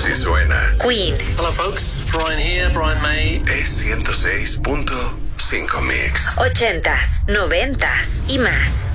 Así suena. Queen. Hello folks, Brian here, Brian May. Es 106.5 Mix. 80s, 90s y más.